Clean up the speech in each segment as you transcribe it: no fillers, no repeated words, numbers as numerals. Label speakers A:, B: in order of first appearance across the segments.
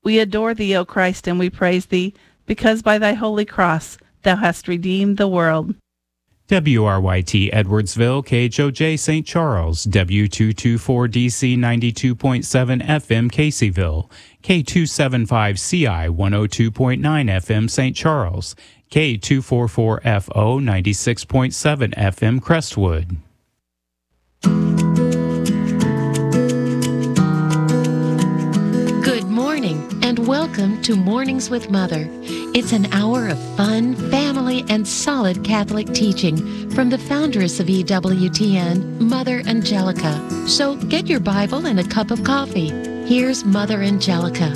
A: We adore thee, O Christ, and we praise thee, because by thy holy cross thou hast redeemed the world.
B: WRYT Edwardsville, KHOJ St. Charles, W224DC 92.7 FM Caseyville, K275CI 102.9 FM St. Charles, K244FO 96.7 FM Crestwood.
C: Good morning and welcome to Mornings with Mother. It's an hour of fun, family, and solid Catholic teaching from the foundress of EWTN, Mother Angelica. So get your Bible and a cup of coffee. Here's Mother Angelica.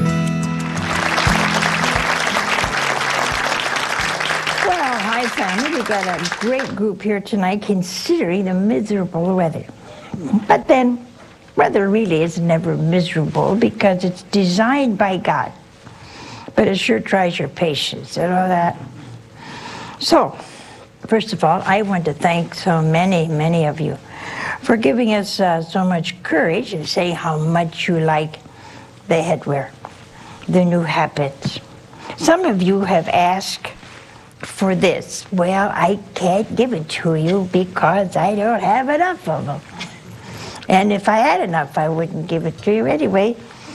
D: Well, hi family. We've got a great group here tonight considering the miserable weather. But then, weather really is never miserable because it's designed by God. But it sure tries your patience, you know that? So, first of all, I want to thank so many of you for giving us so much courage and saying how much you like the headwear, the new habits. Some of you have asked for this. Well, I can't give it to you because I don't have enough of them. And if I had enough, I wouldn't give it to you anyway.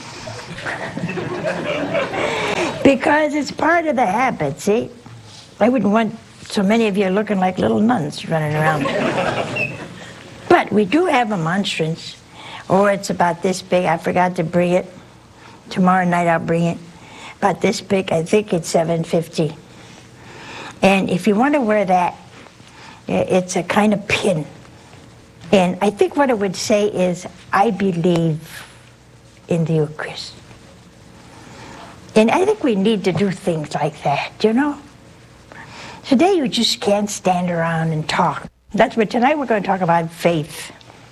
D: Because it's part of the habit, see? I wouldn't want so many of you looking like little nuns running around. But we do have a monstrance. Oh, it's about this big. I forgot to bring it. Tomorrow night I'll bring it. About this big. I think it's $7.50. And if you want to wear that, it's a kind of pin. And I think what it would say is, I believe in the Eucharist. And I think we need to do things like that, you know? Today you just can't stand around and talk. That's what tonight we're going to talk about faith.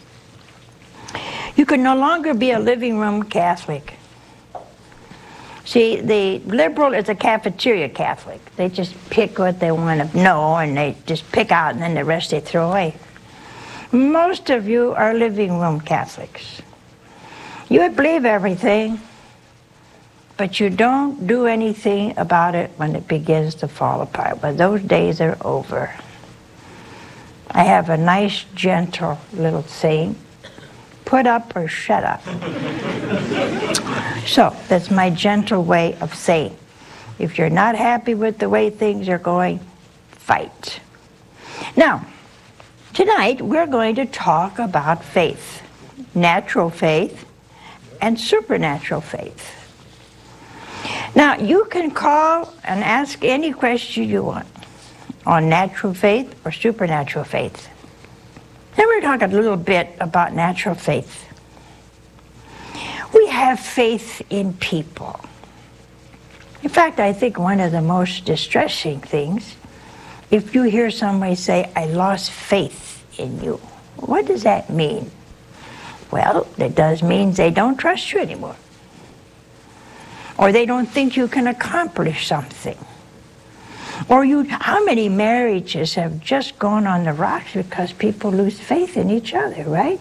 D: You can no longer be a living room Catholic. See, the liberal is a cafeteria Catholic. They just pick what they want to know and they just pick out and then the rest they throw away. Most of you are living room Catholics. You believe everything, but you don't do anything about it when it begins to fall apart. But those days are over. I have a nice, gentle little saying, put up or shut up. So that's my gentle way of saying, if you're not happy with the way things are going, fight. Now, tonight we're going to talk about faith, natural faith and supernatural faith. Now, you can call and ask any question you want on natural faith or supernatural faith. Then we're talking a little bit about natural faith. We have faith in people. In fact, I think one of the most distressing things, if you hear somebody say, I lost faith in you, what does that mean? Well, it does mean they don't trust you anymore. Or they don't think you can accomplish something. Or how many marriages have just gone on the rocks because people lose faith in each other, right?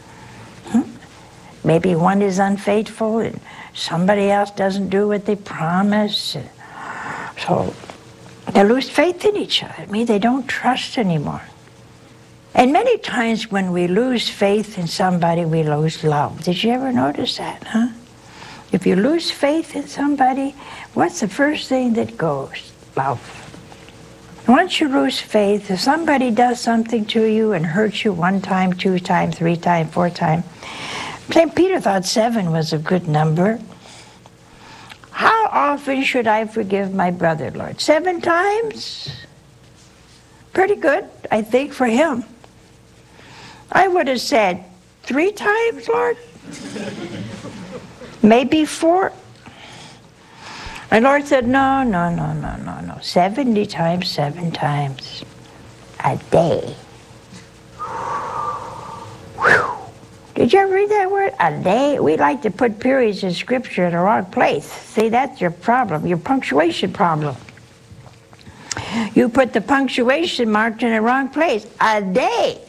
D: Maybe one is unfaithful and somebody else doesn't do what they promise. So they lose faith in each other. I mean, they don't trust anymore. And many times when we lose faith in somebody, we lose love. Did you ever notice that, huh? If you lose faith in somebody, what's the first thing that goes? Love. Once you lose faith, if somebody does something to you and hurts you 1 time, 2 times, 3 times, 4 times, St. Peter thought 7 was a good number. How often should I forgive my brother, Lord? 7 times? Pretty good, I think, for him. I would have said 3 times, Lord? Maybe 4. And Lord said, no. 70 times, 7 times a day. Whew. Did you ever read that word? A day? We like to put periods in Scripture in the wrong place. See, that's your problem, your punctuation problem. You put the punctuation mark in the wrong place. A day.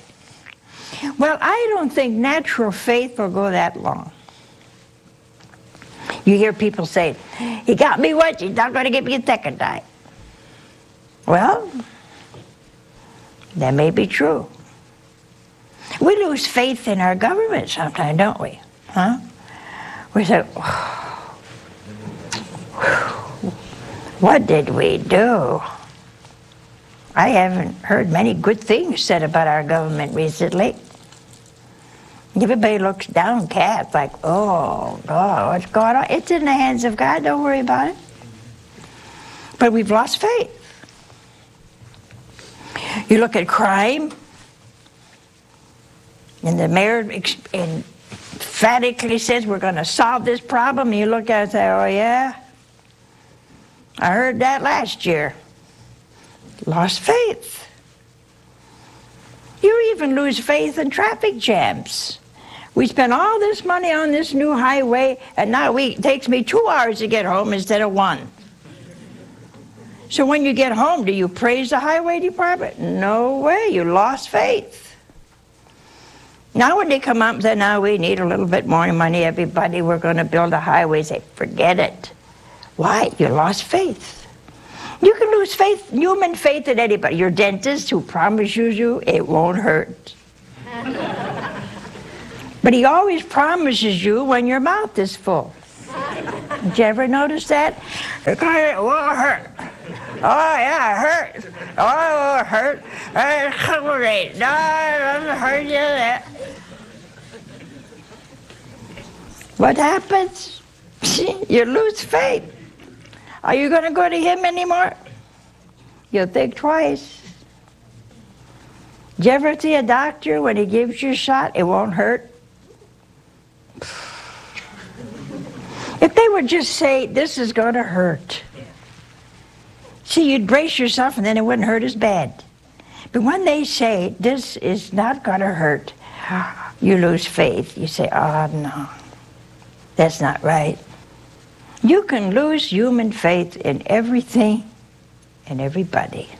D: Well, I don't think natural faith will go that long. You hear people say, he got me once, he's not going to get me a second time. Well, that may be true. We lose faith in our government sometimes, don't we? Huh? We say, what did we do? I haven't heard many good things said about our government recently. Everybody looks downcast, like, oh, God, what's going on? It's in the hands of God, don't worry about it. But we've lost faith. You look at crime, and the mayor emphatically says we're going to solve this problem, and you look at it and say, oh, yeah? I heard that last year. Lost faith. You even lose faith in traffic jams. We spent all this money on this new highway, and now it takes me 2 hours to get home instead of 1. So when you get home, do you praise the highway department? No way, you lost faith. Now when they come up and say, now we need a little bit more money, everybody, we're going to build a highway, say, forget it. Why? You lost faith. You can lose faith, human faith in anybody. Your dentist who promises you it won't hurt. But he always promises you when your mouth is full. Did you ever notice that? It won't hurt. Oh, yeah, it hurts. Oh, it won't hurt. It's great. No, it doesn't hurt you. That. What happens? You lose faith. Are you going to go to him anymore? You'll think twice. Did you ever see a doctor when he gives you a shot, it won't hurt? If they would just say, this is going to hurt. See, you'd brace yourself and then it wouldn't hurt as bad. But when they say, this is not going to hurt, you lose faith. You say, oh, no, that's not right. You can lose human faith in everything and everybody.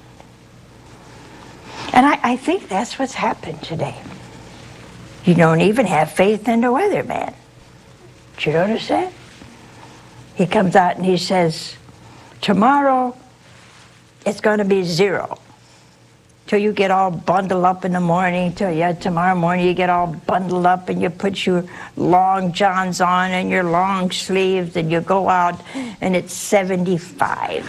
D: And I think that's what's happened today. You don't even have faith in the weatherman. Did you notice that? He comes out and he says, tomorrow it's going to be 0. Till you get all bundled up in the morning, tomorrow morning you get all bundled up and you put your long johns on and your long sleeves and you go out and it's 75.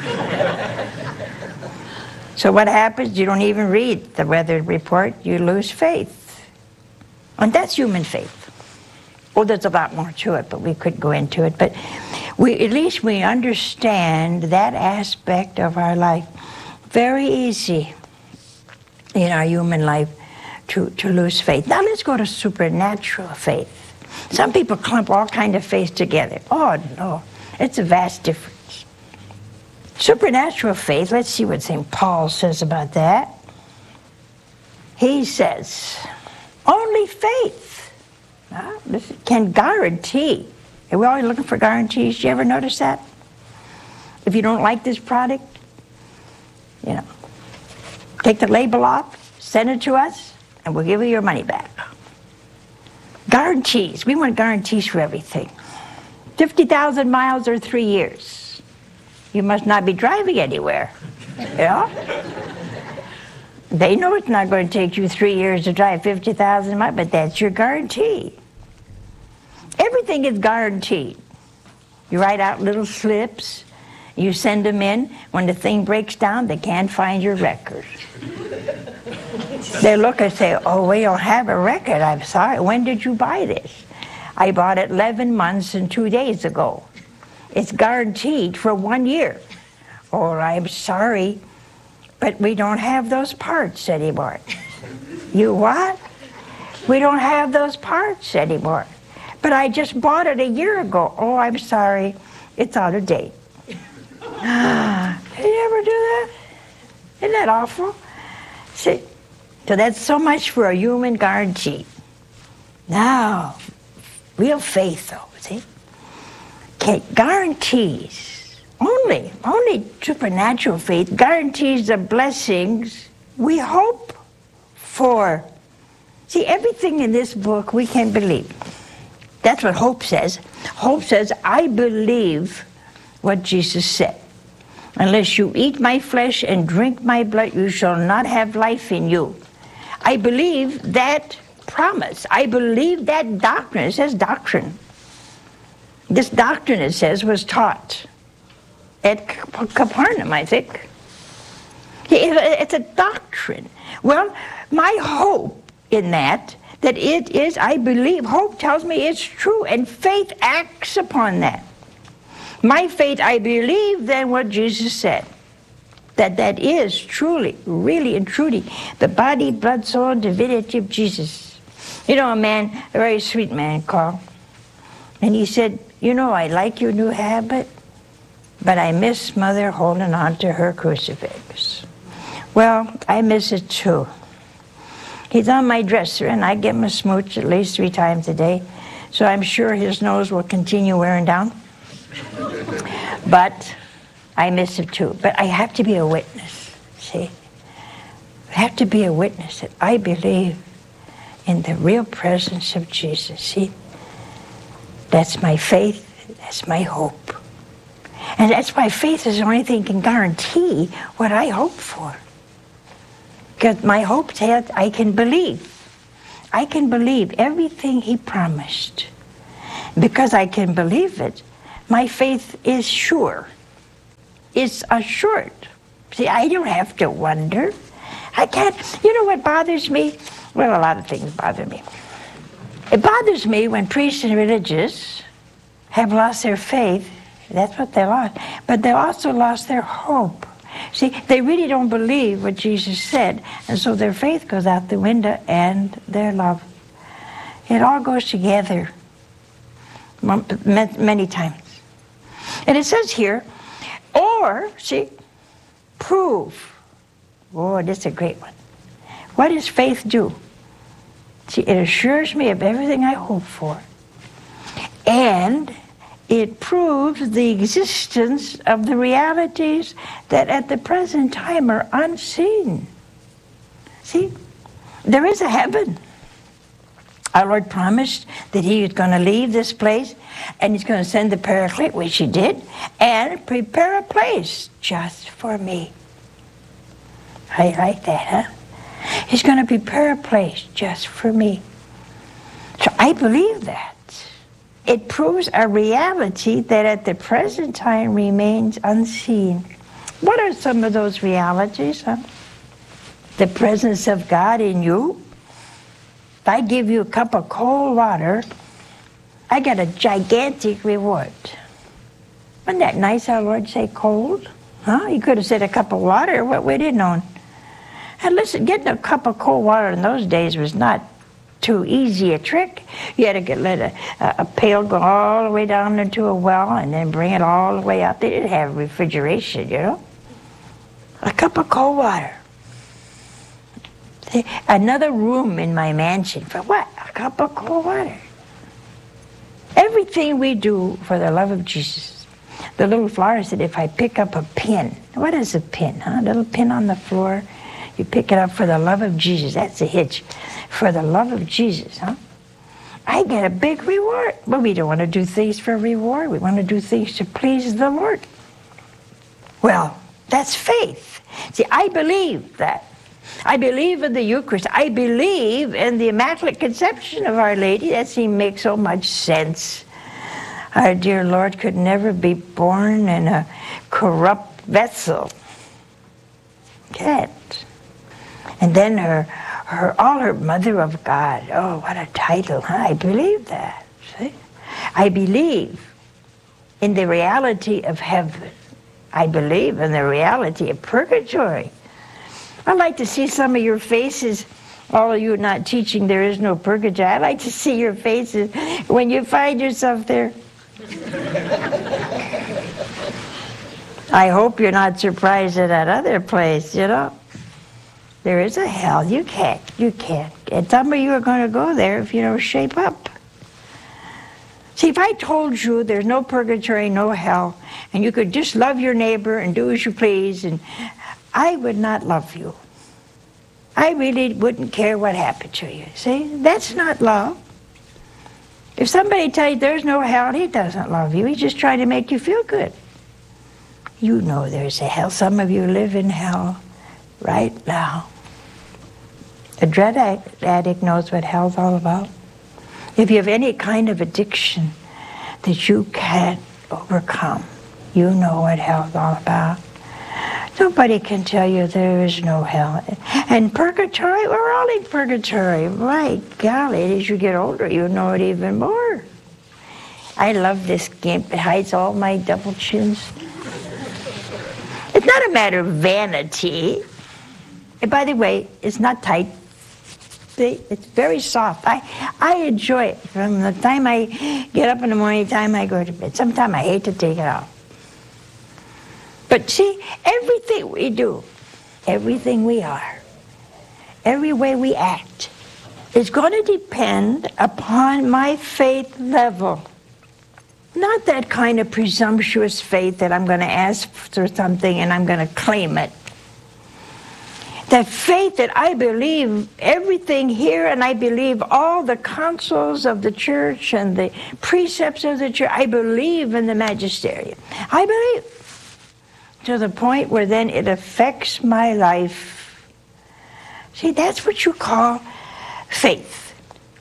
D: So what happens? You don't even read the weather report, you lose faith. And that's human faith. Well, there's a lot more to it, but we could go into it. But at least we understand that aspect of our life. Very easy in our human life to lose faith. Now let's go to supernatural faith. Some people clump all kinds of faith together. Oh no, it's a vast difference. Supernatural faith, let's see what St. Paul says about that. He says, only faith can guarantee. And we're always looking for guarantees. Do you ever notice that? If you don't like this product, take the label off, send it to us, and we'll give you your money back. Guarantees. We want guarantees for everything. 50,000 miles or 3 years. You must not be driving anywhere. They know it's not going to take you 3 years to drive 50,000 miles, but that's your guarantee. Everything is guaranteed. You write out little slips. You send them in. When the thing breaks down, they can't find your record. They look and say, oh, we don't have a record. I'm sorry. When did you buy this? I bought it 11 months and 2 days ago. It's guaranteed for 1 year. Oh, I'm sorry, but we don't have those parts anymore. You what? We don't have those parts anymore. But I just bought it a year ago. Oh, I'm sorry. It's out of date. Did you ever do that? Isn't that awful? See, so that's so much for a human guarantee. Now, real faith, though, see? Okay, guarantees, only supernatural faith guarantees the blessings we hope for. See, everything in this book we can believe. That's what hope says. Hope says, I believe what Jesus said. Unless you eat my flesh and drink my blood, you shall not have life in you. I believe that promise. I believe that doctrine. It says doctrine. This doctrine, it says, was taught at Capernaum, I think. It's a doctrine. Well, my hope in that it is, I believe, hope tells me it's true, and faith acts upon that. My faith, I believe then what Jesus said, that is truly, really and truly, the body, blood, soul, and divinity of Jesus. You know, a very sweet man called, and he said, you know, I like your new habit, but I miss Mother holding on to her crucifix. Well, I miss it too. He's on my dresser, and I give him a smooch at least 3 times a day, so I'm sure his nose will continue wearing down. But I miss it too. But I have to be a witness, see? I have to be a witness that I believe in the real presence of Jesus, see? That's my faith, that's my hope. And that's why faith is the only thing that can guarantee what I hope for. Because my hope says I can believe. I can believe everything he promised. Because I can believe it, my faith is sure. It's assured. See, I don't have to wonder. I can't. You know what bothers me? Well, a lot of things bother me. It bothers me when priests and religious have lost their faith. That's what they lost. But they also lost their hope. See, they really don't believe what Jesus said, and so their faith goes out the window and their love. It all goes together many times. And it says here, or, see, prove. Oh, that's a great one. What does faith do? See, it assures me of everything I hope for. And it proves the existence of the realities that at the present time are unseen. See, there is a heaven. Our Lord promised that he was going to leave this place and he's going to send the Paraclete, which he did, and prepare a place just for me. I like that, huh? He's going to prepare a place just for me. So I believe that. It proves a reality that at the present time remains unseen. What are some of those realities, huh? The presence of God in you. If I give you a cup of cold water, I get a gigantic reward. Wasn't that nice, our Lord say cold? Huh? He could have said a cup of water, what would it known? And listen, getting a cup of cold water in those days was not too easy a trick. You had to let a pail go all the way down into a well and then bring it all the way out. They didn't have refrigeration, you know. A cup of cold water. See, another room in my mansion. For what? A cup of cold water. Everything we do for the love of Jesus. The little flower said, if I pick up a pin. What is a pin, huh? A little pin on the floor. You pick it up for the love of Jesus. That's a hitch. For the love of Jesus, huh? I get a big reward. But we don't want to do things for reward. We want to do things to please the Lord. Well, that's faith. See, I believe that. I believe in the Eucharist. I believe in the Immaculate Conception of Our Lady. That seems to make so much sense. Our dear Lord could never be born in a corrupt vessel. Can't. And then all her Mother of God. Oh, what a title, huh? I believe that. See? I believe in the reality of heaven. I believe in the reality of purgatory. I'd like to see some of your faces. All of you not teaching there is no purgatory. I'd like to see your faces when you find yourself there. I hope you're not surprised at that other place, you know. There is a hell. You can't. And some of you are going to go there if you don't shape up. See, if I told you there's no purgatory, no hell, and you could just love your neighbor and do as you please, and I would not love you. I really wouldn't care what happened to you. See, that's not love. If somebody tells you there's no hell, he doesn't love you. He's just trying to make you feel good. You know there's a hell. Some of you live in hell right now. A drug addict knows what hell's all about. If you have any kind of addiction that you can't overcome, you know what hell's all about. Nobody can tell you there is no hell. And purgatory, we're all in purgatory. My golly, as you get older, you know it even more. I love this gimp. It hides all my double chins. It's not a matter of vanity. And by the way, it's not tight. It's very soft. I enjoy it from the time I get up in the morning, the time I go to bed. Sometimes I hate to take it off. But see, everything we do, everything we are, every way we act, is going to depend upon my faith level. Not that kind of presumptuous faith that I'm going to ask for something and I'm going to claim it. That faith that I believe everything here, and I believe all the counsels of the church and the precepts of the church. I believe in the magisterium. I believe. To the point where then it affects my life. See, that's what you call faith.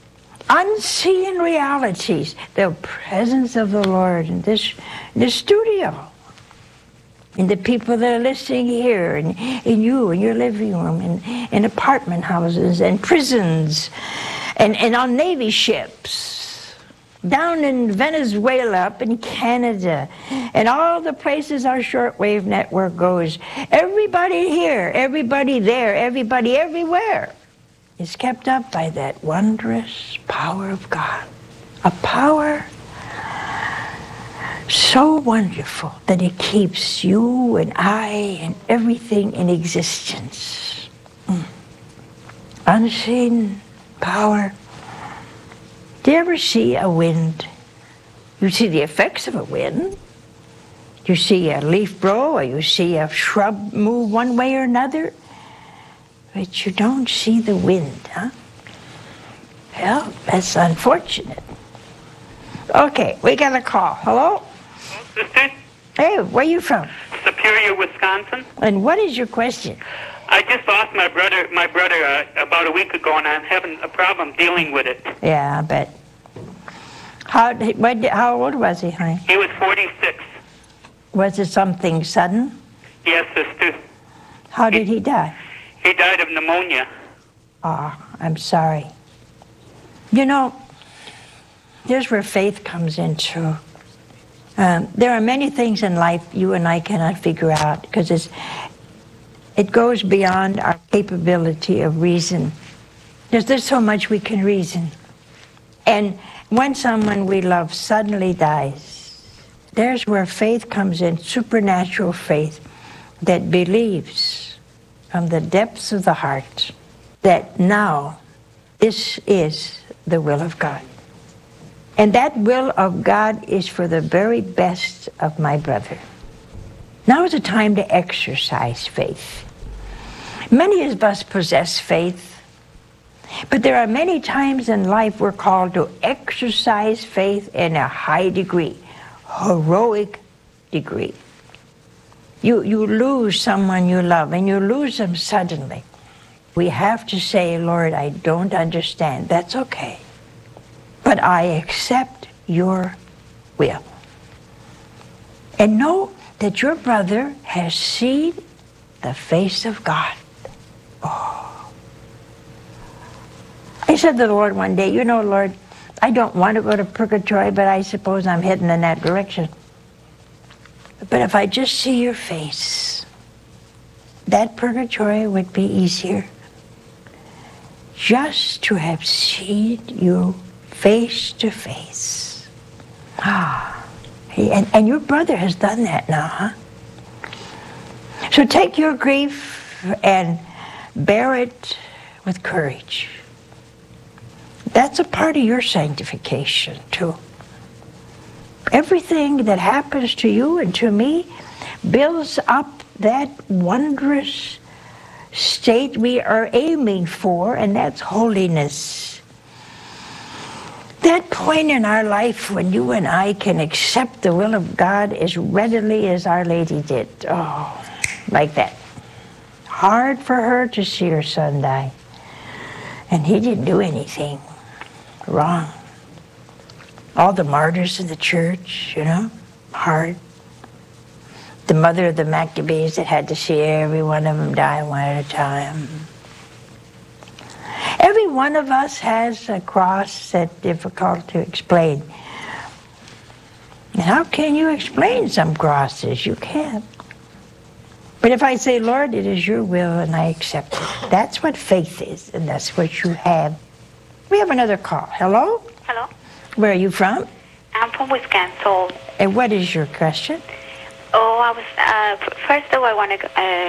D: Unseen realities. The presence of the Lord in this studio. In the people that are listening here, and in you, in your living room, in apartment houses, and prisons, and on Navy ships. Down in Venezuela, up in Canada, and all the places our shortwave network goes. Everybody here, everybody there, everybody everywhere is kept up by that wondrous power of God. A power so wonderful that it keeps you and I and everything in existence. Unseen power. Do you ever see a wind? You see the effects of a wind. You see a leaf blow, or you see a shrub move one way or another. But you don't see the wind, huh? Well, that's unfortunate. Okay, we got a call. Hello?
E: Hello, sister.
D: Hey, where are you from?
E: Superior, Wisconsin.
D: And what is your question?
E: I just lost my brother about a week ago, and I'm having a problem dealing with it.
D: Yeah, I bet. How old was he, honey?
E: He was 46.
D: Was it something sudden?
E: Yes, sister.
D: How did he die?
E: He died of pneumonia.
D: Oh, I'm sorry. You know, here's where faith comes in too. There are many things in life you and I cannot figure out because it goes beyond our capability of reason. There's so much we can reason. And when someone we love suddenly dies, there's where faith comes in, supernatural faith that believes from the depths of the heart that now this is the will of God. And that will of God is for the very best of my brother. Now is the time to exercise faith. Many of us possess faith, but there are many times in life we're called to exercise faith in a high degree, heroic degree. You lose someone you love, and you lose them suddenly. We have to say, Lord, I don't understand. That's okay. But I accept your will. And know that your brother has seen the face of God. Oh. I said to the Lord one day, you know, Lord, I don't want to go to purgatory, but I suppose I'm heading in that direction. But if I just see your face, that purgatory would be easier. Just to have seen you face to face. And your brother has done that now, huh? So take your grief and bear it with courage. That's a part of your sanctification, too. Everything that happens to you and to me builds up that wondrous state we are aiming for, and that's holiness. That point in our life when you and I can accept the will of God as readily as Our Lady did. Oh, like that. Hard for her to see her son die. And he didn't do anything wrong. All the martyrs in the church, you know, hard. The mother of the Maccabees that had to see every one of them die one at a time. Every one of us has a cross that's difficult to explain. And how can you explain some crosses? You can't. But if I say, Lord, it is your will and I accept it, that's what faith is, and that's what you have. We have another call. Hello?
F: Hello?
D: Where are you from?
F: I'm from Wisconsin.
D: And what is your question?
F: Oh, I was, first of all, I want to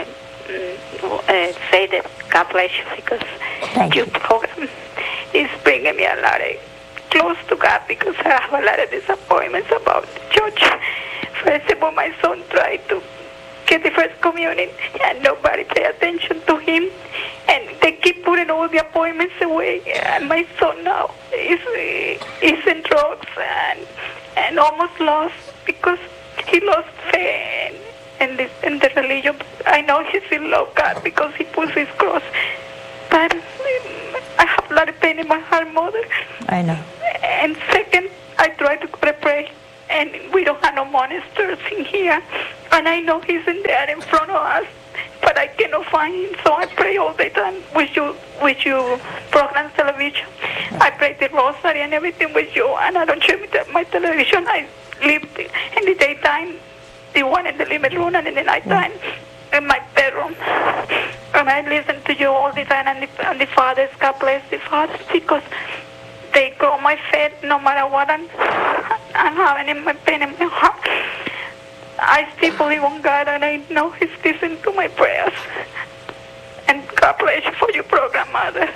F: say that God bless you because
D: Thank
F: your
D: you.
F: program is bringing me a lot of close to God because I have a lot of disappointments about the church. First of all, my son tried to get the first communion and nobody pay attention to him, and they keep putting all the appointments away, and my son now is in drugs and almost lost because he lost faith in the religion. I know he still loves God because he puts his cross, but I have a lot of pain in my heart, Mother.
D: I know.
F: And second, I try to pray, and we don't have no monasteries in here, and I know he's in there in front of us, but I cannot find him, so I pray all the time with you program television. I pray the rosary and everything with you, and I don't check my television. I live in the daytime, the one in the living room, and in the nighttime in my bedroom. And I listen to you all the time, and the fathers, God bless the fathers, because they grow my faith no matter what I'm having in my pain in my heart. I still believe on God, and I know He's listening to my prayers. And God bless you for your program, Mother.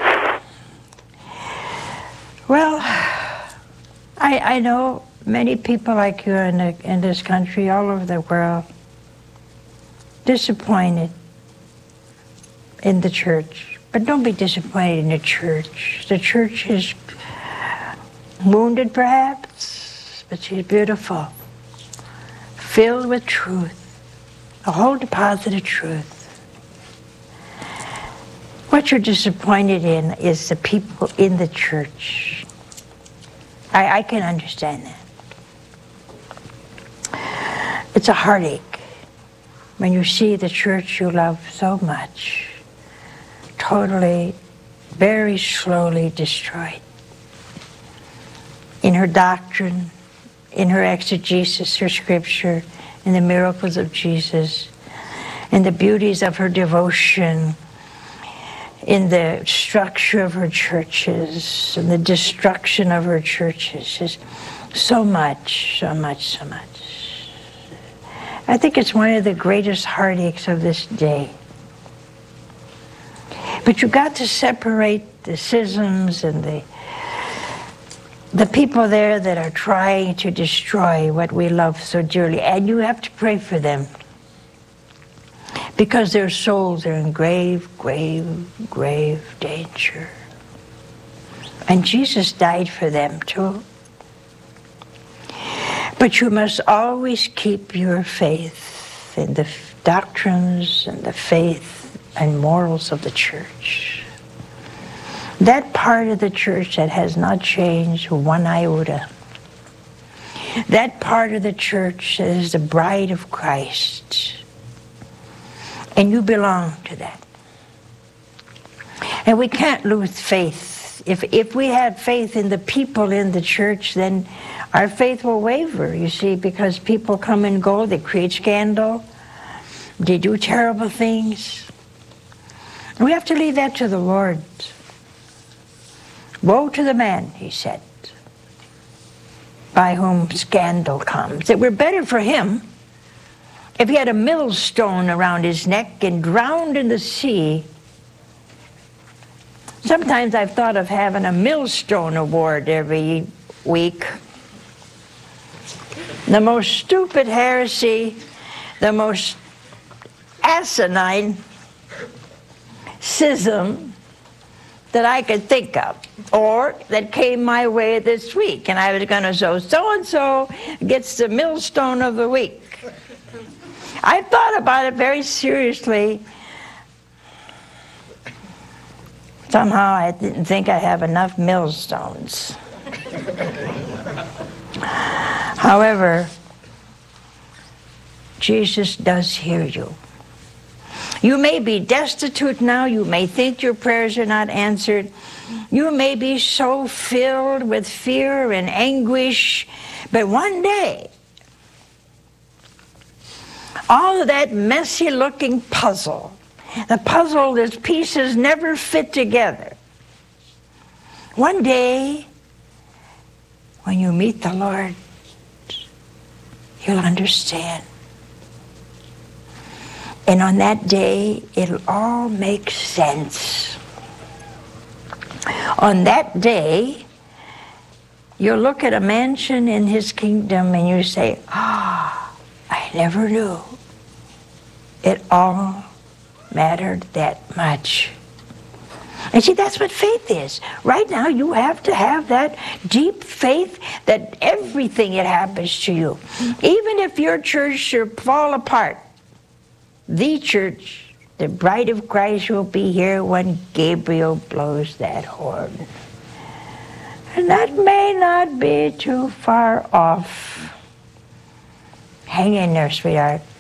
D: Well, I know many people like you in this country, all over the world, disappointed in the church. But don't be disappointed in the church. The church is wounded, perhaps, but she's beautiful, filled with truth, a whole deposit of truth. What you're disappointed in is the people in the church. I can understand that. It's a heartache when you see the church you love so much totally, very slowly destroyed. In her doctrine, in her exegesis, her scripture, in the miracles of Jesus, in the beauties of her devotion, in the structure of her churches, in the destruction of her churches. Just so much, so much, so much. I think it's one of the greatest heartaches of this day. But you've got to separate the schisms and the people there that are trying to destroy what we love so dearly. And you have to pray for them, because their souls are in grave, grave, grave danger. And Jesus died for them too. But you must always keep your faith in the doctrines and the faith and morals of the church. That part of the church that has not changed one iota. That part of the church that is the bride of Christ. And you belong to that. And we can't lose faith. If we have faith in the people in the church, then our faith will waver, you see, because people come and go, they create scandal, they do terrible things. We have to leave that to the Lord. Woe to the man, he said, by whom scandal comes. It were better for him if he had a millstone around his neck and drowned in the sea. Sometimes I've thought of having a millstone award every week. The most stupid heresy, the most asinine schism that I could think of, or that came my way this week, and I was going to say, so-and-so gets the millstone of the week. I thought about it very seriously. Somehow I didn't think I have enough millstones. However, Jesus does hear you. You may be destitute now. You may think your prayers are not answered. You may be so filled with fear and anguish. But one day, all of that messy-looking puzzle, the puzzle whose pieces never fit together, one day, when you meet the Lord, you'll understand. And on that day, it'll all make sense. On that day, you'll look at a mansion in his kingdom and you say, I never knew it all mattered that much. And see, that's what faith is. Right now, you have to have that deep faith that everything that happens to you, even if your church should fall apart, the church, the bride of Christ, will be here when Gabriel blows that horn. And that may not be too far off. Hang in there, sweetheart.